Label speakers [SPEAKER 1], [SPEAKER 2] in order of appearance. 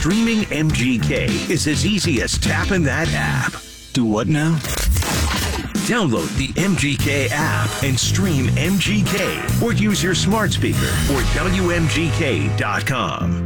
[SPEAKER 1] Streaming MGK is as easy as tapping that app.
[SPEAKER 2] Do what now?
[SPEAKER 1] Download the MGK app and stream MGK or use your smart speaker or WMGK.com.